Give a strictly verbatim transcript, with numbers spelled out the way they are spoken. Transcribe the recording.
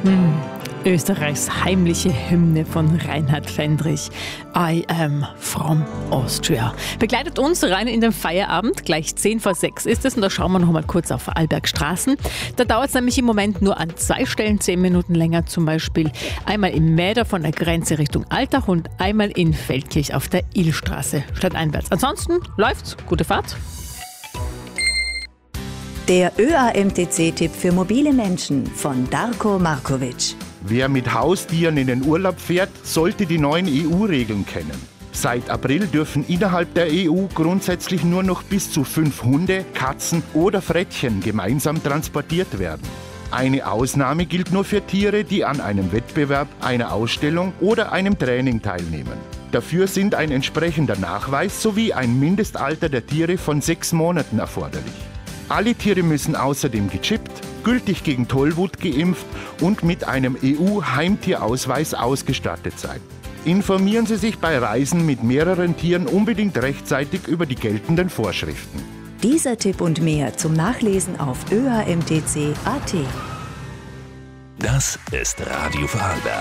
Hm. Österreichs heimliche Hymne von Reinhard Fendrich. I am from Austria. Begleitet uns rein in den Feierabend. Gleich zehn vor sechs ist es und da schauen wir noch mal kurz auf Arlbergstraßen. Da dauert es nämlich im Moment nur an zwei Stellen zehn Minuten länger. Zum Beispiel einmal in Mäder von der Grenze Richtung Altach und einmal in Feldkirch auf der Illstraße stadteinwärts. Ansonsten läuft's. Gute Fahrt. Der Ö A M T C-Tipp für mobile Menschen von Darko Markovic. Wer mit Haustieren in den Urlaub fährt, sollte die neuen E U-Regeln kennen. Seit April dürfen innerhalb der E U grundsätzlich nur noch bis zu fünf Hunde, Katzen oder Frettchen gemeinsam transportiert werden. Eine Ausnahme gilt nur für Tiere, die an einem Wettbewerb, einer Ausstellung oder einem Training teilnehmen. Dafür sind ein entsprechender Nachweis sowie ein Mindestalter der Tiere von sechs Monaten erforderlich. Alle Tiere müssen außerdem gechippt, gültig gegen Tollwut geimpft und mit einem E U-Heimtierausweis ausgestattet sein. Informieren Sie sich bei Reisen mit mehreren Tieren unbedingt rechtzeitig über die geltenden Vorschriften. Dieser Tipp und mehr zum Nachlesen auf ö a m t c punkt a t. Das ist Radio Vorarlberg.